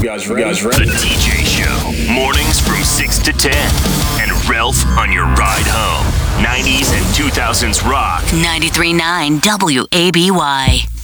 guys ready? The TJ Show. Mornings from 6 to 10. And Ralph on your ride home. 90s and 2000s rock. 93.9 WABY.